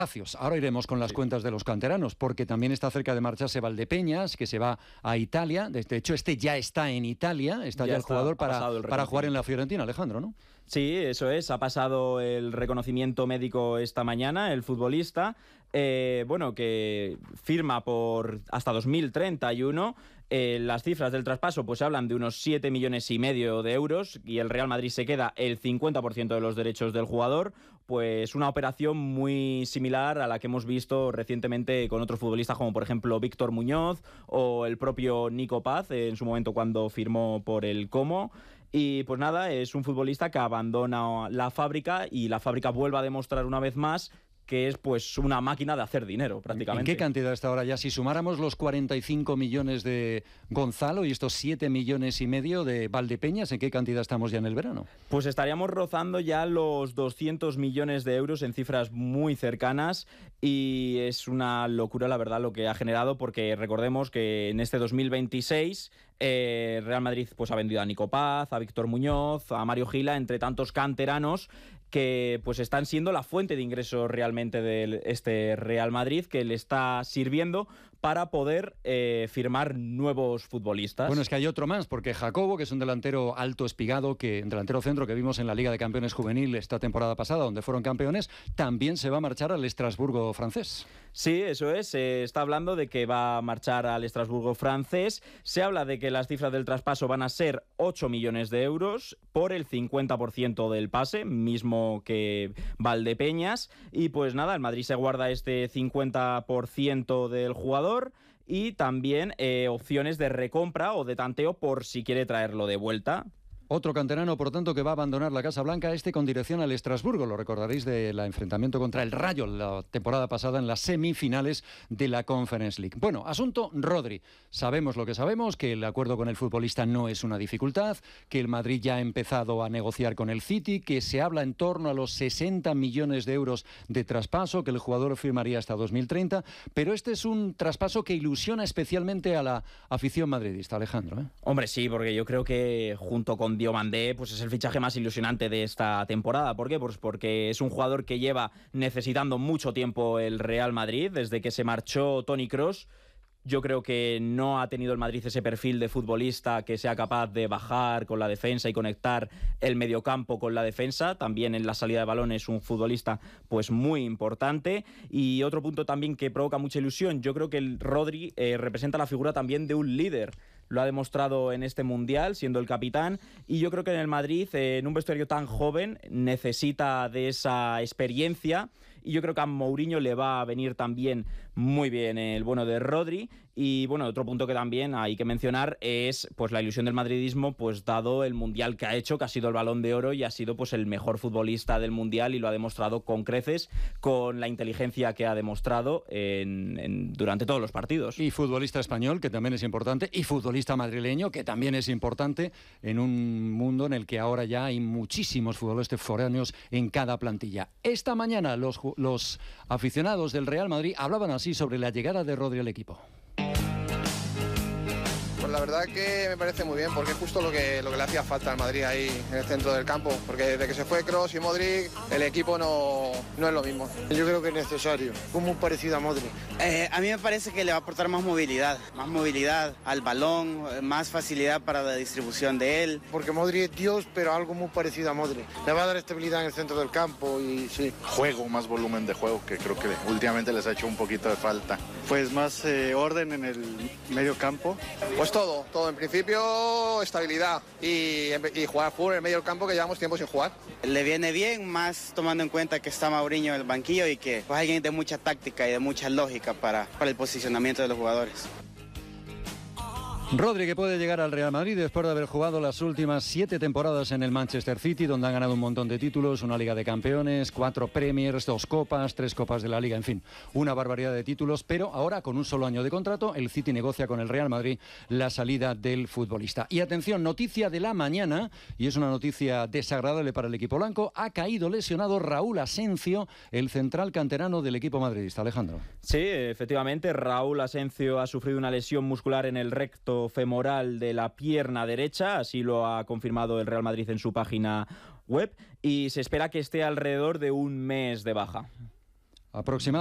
Ahora iremos con las cuentas de los canteranos, porque también está cerca de marcharse Valdepeñas, que se va a Italia. De hecho, este ya está en Italia, está ya el jugador para jugar en la Fiorentina, Alejandro, ¿no? Sí, eso es. Ha pasado el reconocimiento médico esta mañana, el futbolista, que firma por hasta 2031. Las cifras del traspaso pues hablan de unos 7,5 millones de euros y el Real Madrid se queda el 50% de los derechos del jugador. Pues una operación muy similar a la que hemos visto recientemente con otros futbolistas como por ejemplo Víctor Muñoz o el propio Nico Paz en su momento cuando firmó por el Como. Y pues nada, es un futbolista que abandona la fábrica y la fábrica vuelve a demostrar una vez más que es pues una máquina de hacer dinero prácticamente. ¿En qué cantidad está ahora ya? Si sumáramos los 45 millones de Gonzalo y estos 7,5 millones de Valdepeñas, ¿en qué cantidad estamos ya en el verano? Pues estaríamos rozando ya los 200 millones de euros en cifras muy cercanas y es una locura la verdad lo que ha generado porque recordemos que en este 2026 Real Madrid pues ha vendido a Nico Paz, a Víctor Muñoz, a Mario Gila, entre tantos canteranos que pues están siendo la fuente de ingresos realmente de este Real Madrid, que le está sirviendo para poder firmar nuevos futbolistas. Bueno, es que hay otro más, porque Jacobo, que es un delantero alto espigado, un delantero centro que vimos en la Liga de Campeones Juvenil esta temporada pasada, donde fueron campeones, también se va a marchar al Estrasburgo francés. Sí, eso es. Se está hablando de que va a marchar al Estrasburgo francés. Se habla de que las cifras del traspaso van a ser 8 millones de euros por el 50% del pase, mismo que Valdepeñas. Y pues nada, el Madrid se guarda este 50% del jugador y también opciones de recompra o de tanteo por si quiere traerlo de vuelta. Otro canterano, por tanto, que va a abandonar la Casa Blanca, con dirección al Estrasburgo. Lo recordaréis del enfrentamiento contra el Rayo la temporada pasada en las semifinales de la Conference League. Bueno, asunto Rodri. Sabemos lo que sabemos, que el acuerdo con el futbolista no es una dificultad, que el Madrid ya ha empezado a negociar con el City, que se habla en torno a los 60 millones de euros de traspaso, que el jugador firmaría hasta 2030, pero este es un traspaso que ilusiona especialmente a la afición madridista, Alejandro, ¿eh? Hombre, sí, porque yo creo que junto con Diomandé pues es el fichaje más ilusionante de esta temporada. ¿Por qué? Pues porque es un jugador que lleva necesitando mucho tiempo el Real Madrid, desde que se marchó Toni Kroos. Yo creo que no ha tenido el Madrid ese perfil de futbolista que sea capaz de bajar con la defensa y conectar el mediocampo con la defensa. También en la salida de balón es un futbolista pues muy importante. Y otro punto también que provoca mucha ilusión, yo creo que el Rodri representa la figura también de un líder. Lo ha demostrado en este Mundial, siendo el capitán, y yo creo que en el Madrid, en un vestuario tan joven, necesita de esa experiencia, y yo creo que a Mourinho le va a venir también muy bien el bueno de Rodri. Y bueno, otro punto que también hay que mencionar es pues la ilusión del madridismo, pues dado el Mundial que ha hecho, que ha sido el Balón de Oro y ha sido pues el mejor futbolista del Mundial y lo ha demostrado con creces, con la inteligencia que ha demostrado durante todos los partidos. Y futbolista español, que también es importante, y futbolista madrileño, que también es importante en un mundo en el que ahora ya hay muchísimos futbolistas foráneos en cada plantilla. Esta mañana los aficionados del Real Madrid hablaban así sobre la llegada de Rodri al equipo. Pues la verdad que me parece muy bien, porque es justo lo que le hacía falta al Madrid ahí en el centro del campo, porque desde que se fue Kroos y Modric, el equipo no es lo mismo. Yo creo que es necesario, muy parecido a Modric. A mí me parece que le va a aportar más movilidad al balón, más facilidad para la distribución de él. Porque Modric es Dios, pero algo muy parecido a Modric. Le va a dar estabilidad en el centro del campo y sí. Juego, más volumen de juego, que creo que últimamente les ha hecho un poquito de falta. Pues más orden en el medio campo. Pues todo, en principio estabilidad y jugar fútbol en el medio del campo, que llevamos tiempo sin jugar. Le viene bien, más tomando en cuenta que está Mourinho en el banquillo y que pues alguien de mucha táctica y de mucha lógica para el posicionamiento de los jugadores. Rodri, que puede llegar al Real Madrid después de haber jugado las últimas 7 temporadas en el Manchester City, donde han ganado un montón de títulos, una Liga de Campeones, 4 Premiers, 2 Copas, 3 Copas de la Liga, en fin, una barbaridad de títulos, pero ahora con un solo año de contrato, el City negocia con el Real Madrid la salida del futbolista. Y atención, noticia de la mañana, y es una noticia desagradable para el equipo blanco, ha caído lesionado Raúl Asencio, el central canterano del equipo madridista. Alejandro. Sí, efectivamente, Raúl Asencio ha sufrido una lesión muscular en el recto femoral de la pierna derecha, así lo ha confirmado el Real Madrid en su página web, y se espera que esté alrededor de un mes de baja. aproximadamente.